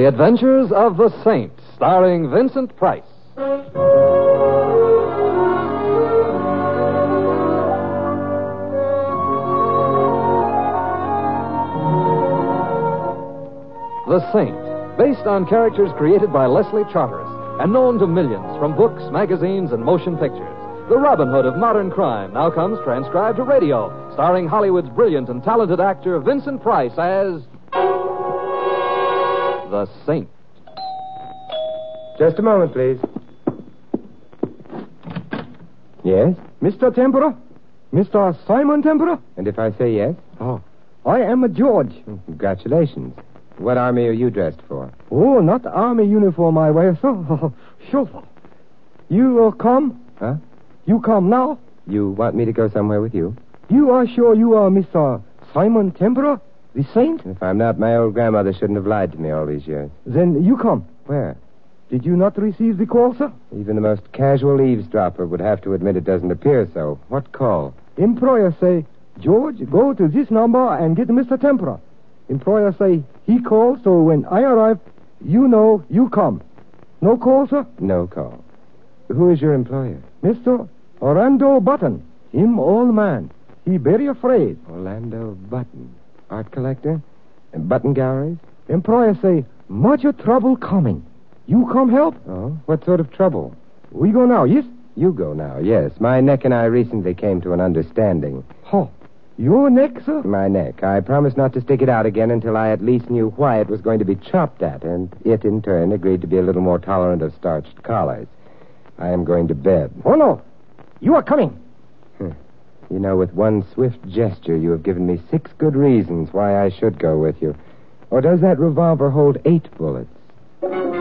The Adventures of the Saint, starring Vincent Price. The Saint, based on characters created by Leslie Charteris and known to millions from books, magazines, and motion pictures. The Robin Hood of modern crime now comes transcribed to radio, starring Hollywood's brilliant and talented actor Vincent Price as the Saint. Just a moment, please. Yes? Mr. Tempera? Mr. Simon Tempera? And if I say yes? Oh, I am a George. Congratulations. What army are you dressed for? Oh, not army uniform I wear, sir. Sure. You come? Huh? You come now? You want me to go somewhere with you? You are sure you are Mr. Simon Tempera, the Saint? If I'm not, my old grandmother shouldn't have lied to me all these years. Then you come. Where? Did you not receive the call, sir? Even the most casual eavesdropper would have to admit it doesn't appear so. What call? Employer say, George, go to this number and get Mr. Tempera. Employer say, he called, so when I arrive, you know you come. No call, sir? No call. Who is your employer? Mr. Orlando Button. Him old man. He very afraid. Orlando Button. Art collector? And Button galleries? Employer say, much trouble coming. You come help? Oh, what sort of trouble? We go now, yes? You go now, yes. My neck and I recently came to an understanding. Oh, your neck, sir? My neck. I promised not to stick it out again until I at least knew why it was going to be chopped at, and it, in turn, agreed to be a little more tolerant of starched collars. I am going to bed. Oh, no. You are coming. You know, with one swift gesture, you have given me 6 good reasons why I should go with you. Or does that revolver hold 8 bullets?